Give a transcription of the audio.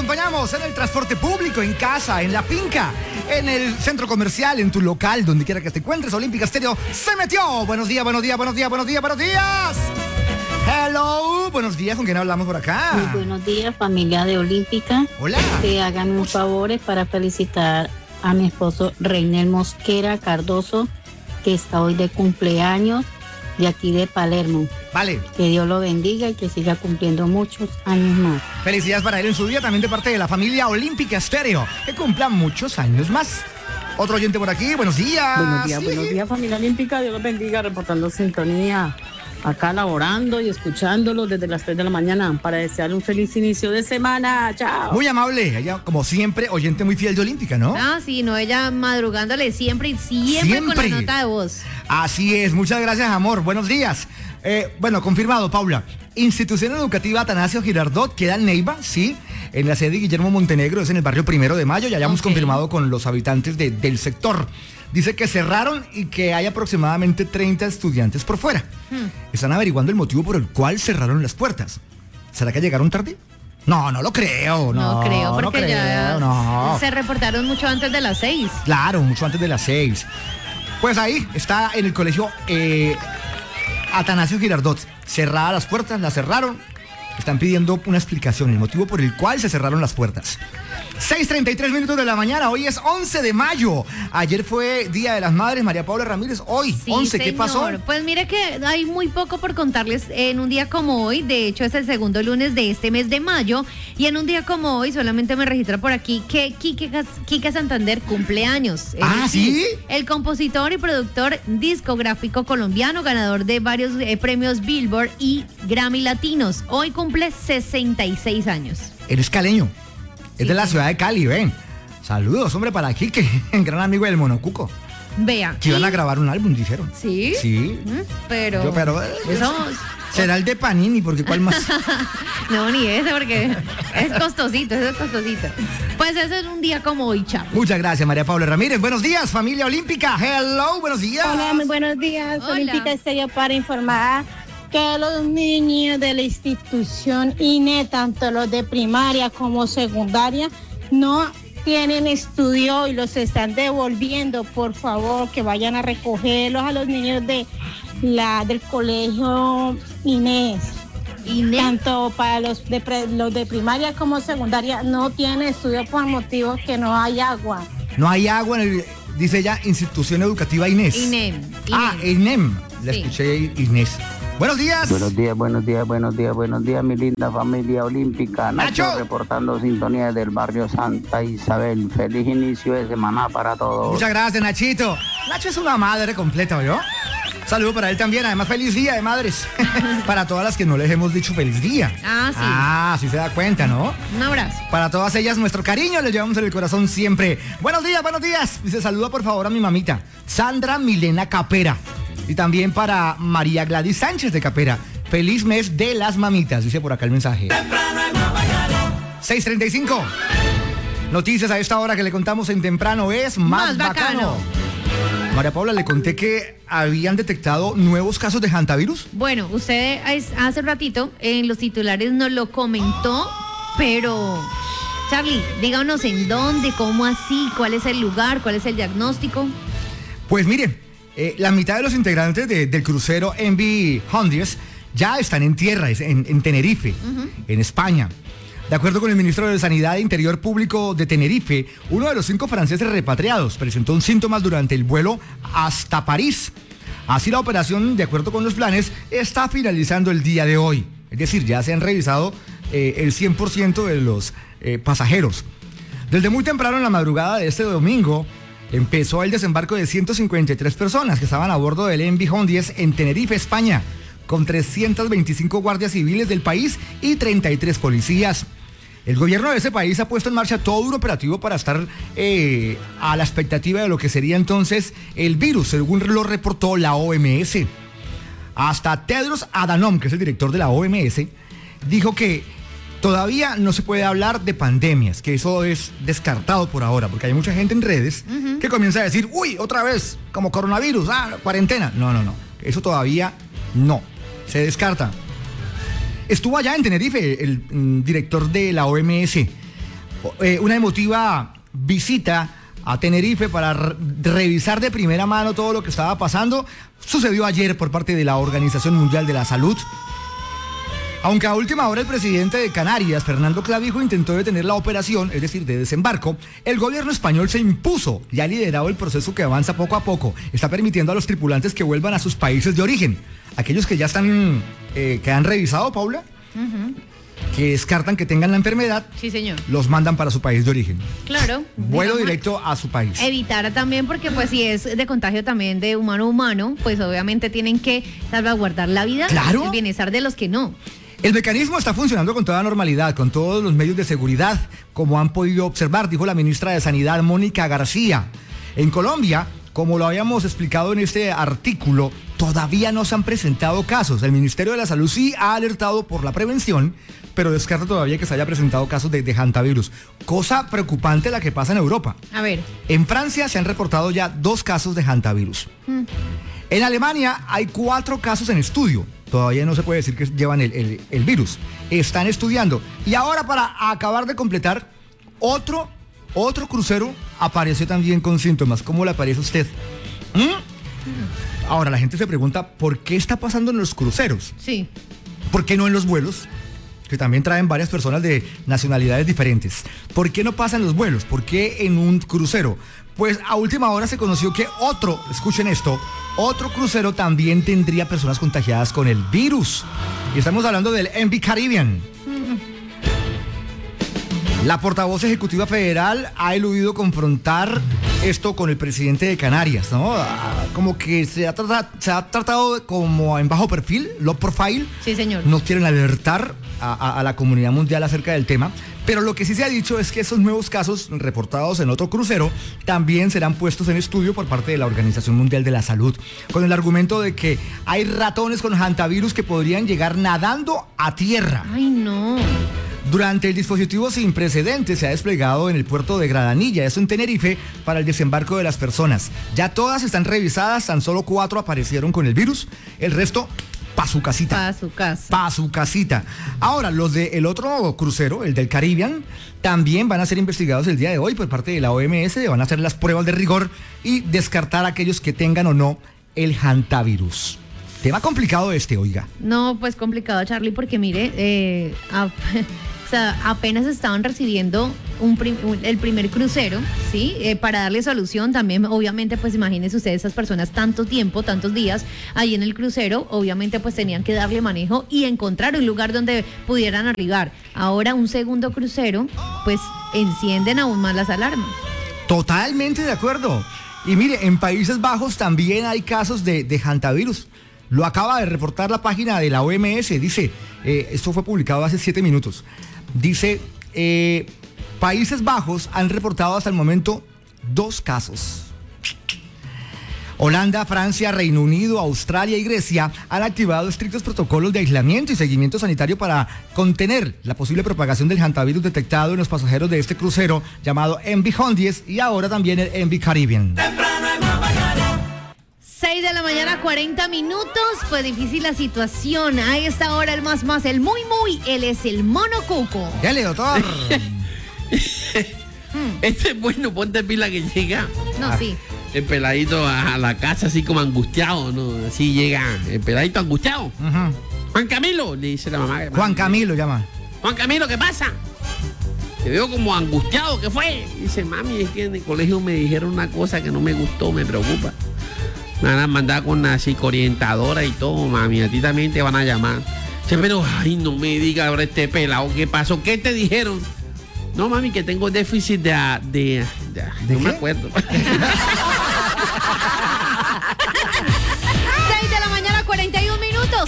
acompañamos en el transporte público, en casa, en la finca, en el centro comercial, en tu local, donde quiera que te encuentres. Olímpica Estéreo se metió. Buenos días, buenos días, buenos días, buenos días, buenos días. Hello, buenos días. ¿Con quién hablamos por acá? Muy buenos días, familia de Olímpica. Hola. Que hagan un favor para felicitar a mi esposo Reynel Mosquera Cardoso, que está hoy de cumpleaños, de aquí de Palermo. Vale. Que Dios lo bendiga y que siga cumpliendo muchos años más. Felicidades para él en su día, también de parte de la familia Olímpica Estéreo. Que cumpla muchos años más. Otro oyente por aquí, buenos días. Buenos días, familia Olímpica. Dios los bendiga, reportando sintonía. Acá laborando y escuchándolo desde las 3 de la mañana para desearle un feliz inicio de semana. Chao. Muy amable, ella como siempre, oyente muy fiel de Olímpica, ¿no? Ah, sí, no, ella madrugándole siempre con la nota de voz. Así es, muchas gracias, amor. Buenos días. Bueno, confirmado, Paula. Institución Educativa Atanasio Girardot queda en Neiva, sí, en la sede de Guillermo Montenegro, es en el barrio 1 de Mayo, ya hayamos confirmado con los habitantes del sector. Dice que cerraron y que hay aproximadamente 30 estudiantes por fuera. Están averiguando el motivo por el cual cerraron las puertas. ¿Será que llegaron tarde? No, no lo creo. No creo, porque ya se reportaron mucho antes de las 6. Claro, mucho antes de las 6. Pues ahí está en el colegio Atanasio Girardot. Cerradas las puertas, las cerraron. Están pidiendo una explicación, el motivo por el cual se cerraron las puertas. 6:33 de la mañana, hoy es 11 de mayo. Ayer fue Día de las Madres, María Paula Ramírez. Hoy, sí, 11, señor. ¿Qué pasó? Pues mire que hay muy poco por contarles en un día como hoy. De hecho, es el segundo lunes de este mes de mayo. Y en un día como hoy, solamente me registra por aquí que Quique Santander cumple años. ¿Sí? El compositor y productor discográfico colombiano, ganador de varios premios Billboard y Grammy Latinos. Hoy cumple 66 años. Eres caleño. Es de la ciudad de Cali, ven. Saludos, hombre, para Quique, gran amigo del Monocuco. Vea. Que iban a grabar un álbum, dijeron. ¿Sí? Sí. Pero eso será el de Panini, porque ¿cuál más? No, ni ese, porque es costosito, eso es costosito. Pues ese es un día como hoy, chavo. Muchas gracias, María Paula Ramírez. Buenos días, familia Olímpica. Hello, buenos días. Hola, muy buenos días. Hola. Olímpica Estéreo para informar que los niños de la institución INE, tanto los de primaria como secundaria, no tienen estudio y los están devolviendo. Por favor, que vayan a recogerlos a los niños del colegio INE. Tanto para los de primaria como secundaria no tienen estudio por motivos que no hay agua. No hay agua dice ella, institución educativa INES. INEM. INEM. Le escuché Inés. Buenos días. Buenos días, mi linda familia olímpica. Nacho reportando sintonía del barrio Santa Isabel. Feliz inicio de semana para todos. Muchas gracias, Nachito. Nacho es una madre completa, ¿oyó? Saludo para él también. Además, feliz día de madres. Para todas las que no les hemos dicho feliz día. Sí se da cuenta, ¿no? Un abrazo. Para todas ellas, nuestro cariño les llevamos en el corazón siempre. Buenos días. Dice, saluda por favor a mi mamita, Sandra Milena Capera. Y también para María Gladys Sánchez de Capera. Feliz mes de las mamitas, dice por acá el mensaje. 6:35. Noticias a esta hora que le contamos en Temprano es más bacano. María Paula, le conté que habían detectado nuevos casos de hantavirus. Bueno, usted hace ratito en los titulares nos lo comentó, pero Charlie, díganos en dónde, cómo así, cuál es el lugar, cuál es el diagnóstico. Pues mire, la mitad de los integrantes del crucero MV Hondies ya están en tierra, en Tenerife, en España. De acuerdo con el ministro de Sanidad e Interior Público de Tenerife, uno de los 5 franceses repatriados presentó síntomas durante el vuelo hasta París. Así la operación, de acuerdo con los planes, está finalizando el día de hoy. Es decir, ya se han revisado el 100% de los pasajeros. Desde muy temprano en la madrugada de este domingo, empezó el desembarco de 153 personas que estaban a bordo del MV Hondies en Tenerife, España, con 325 guardias civiles del país y 33 policías. El gobierno de ese país ha puesto en marcha todo un operativo para estar a la expectativa de lo que sería entonces el virus, según lo reportó la OMS. Hasta Tedros Adhanom, que es el director de la OMS, dijo que todavía no se puede hablar de pandemias, que eso es descartado por ahora, porque hay mucha gente en redes que comienza a decir, uy, otra vez, como coronavirus, cuarentena. No, eso todavía no, se descarta. Estuvo allá en Tenerife el director de la OMS. una emotiva visita a Tenerife para revisar de primera mano todo lo que estaba pasando. Sucedió ayer por parte de la Organización Mundial de la Salud. Aunque a última hora el presidente de Canarias, Fernando Clavijo, intentó detener la operación, es decir, de desembarco, el gobierno español se impuso y ha liderado el proceso que avanza poco a poco. Está permitiendo a los tripulantes que vuelvan a sus países de origen. Aquellos que ya están, que han revisado, Paula, que descartan que tengan la enfermedad, sí, señor, los mandan para su país de origen. Claro. Vuelo directo a su país. Evitar también, porque pues si es de contagio también de humano a humano, pues obviamente tienen que salvaguardar la vida, claro, el bienestar de los que no. El mecanismo está funcionando con toda normalidad, con todos los medios de seguridad, como han podido observar, dijo la ministra de Sanidad, Mónica García. En Colombia, como lo habíamos explicado en este artículo, todavía no se han presentado casos. El Ministerio de la Salud sí ha alertado por la prevención, pero descarta todavía que se haya presentado casos de hantavirus. Cosa preocupante la que pasa en Europa. A ver. En Francia se han reportado ya 2 casos de hantavirus. En Alemania hay 4 casos en estudio. Todavía no se puede decir que llevan el virus. Están estudiando. Y ahora, para acabar de completar, otro crucero apareció también con síntomas. ¿Cómo le parece a usted? Ahora la gente se pregunta, ¿por qué está pasando en los cruceros? Sí. ¿Por qué no en los vuelos? Que también traen varias personas de nacionalidades diferentes. ¿Por qué no pasa en los vuelos? ¿Por qué en un crucero? Pues a última hora se conoció que escuchen esto, otro crucero también tendría personas contagiadas con el virus. Y estamos hablando del MV Caribbean. La portavoz ejecutiva federal ha eludido confrontar esto con el presidente de Canarias, ¿no? Como que se ha tratado como en bajo perfil, low profile. Sí, señor. No quieren alertar a la comunidad mundial acerca del tema. Pero lo que sí se ha dicho es que esos nuevos casos reportados en otro crucero también serán puestos en estudio por parte de la Organización Mundial de la Salud, con el argumento de que hay ratones con hantavirus que podrían llegar nadando a tierra. Ay, no. Durante el dispositivo sin precedentes se ha desplegado en el puerto de Granadilla, eso en Tenerife, para el desembarco de las personas. Ya todas están revisadas, tan solo 4 aparecieron con el virus, el resto pa' su casita. Pa' su casa. Pa' su casita. Ahora, los del otro crucero, el del Caribbean, también van a ser investigados el día de hoy por parte de la OMS, van a hacer las pruebas de rigor y descartar a aquellos que tengan o no el hantavirus. Tema complicado oiga. No, pues complicado, Charlie, porque mire, o sea, apenas estaban recibiendo el primer crucero, ¿sí? Para darle solución también, obviamente, pues imagínense ustedes, esas personas tanto tiempo, tantos días ahí en el crucero, obviamente pues tenían que darle manejo y encontrar un lugar donde pudieran arribar. Ahora un segundo crucero, pues encienden aún más las alarmas. Totalmente de acuerdo. Y mire, en Países Bajos también hay casos de hantavirus. Lo acaba de reportar la página de la OMS, dice, esto fue publicado hace 7 minutos. Dice, Países Bajos han reportado hasta el momento 2 casos. Holanda, Francia, Reino Unido, Australia y Grecia han activado estrictos protocolos de aislamiento y seguimiento sanitario para contener la posible propagación del hantavirus detectado en los pasajeros de este crucero llamado MV Hondies y ahora también el MV Caribbean. 6 de la mañana, 40 minutos, pues difícil la situación. A esta hora el más, el muy, él es el Mono Cuco. Dale, doctor. Este es bueno, ponte pila que llega. No, sí. El peladito a la casa así como angustiado, ¿no? Así llega el peladito angustiado. Juan Camilo, le dice la mamá. Juan Camilo llama. Juan Camilo, ¿qué pasa? Te veo como angustiado, ¿qué fue? Dice, mami, es que en el colegio me dijeron una cosa que no me gustó, me preocupa. Me van a mandar con una psicoorientadora y todo, mami. A ti también te van a llamar. Dice, pero, ay, no me digas ahora este pelado, ¿qué pasó? ¿Qué te dijeron? No, mami, que tengo déficit de no me acuerdo.